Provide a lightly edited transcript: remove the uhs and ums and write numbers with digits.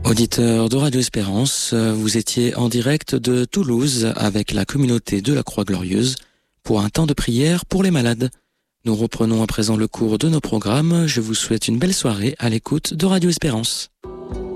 Auditeur de Radio Espérance, vous étiez en direct de Toulouse avec la communauté de la Croix-Glorieuse pour un temps de prière pour les malades. Nous reprenons à présent le cours de nos programmes. Je vous souhaite une belle soirée à l'écoute de Radio Espérance.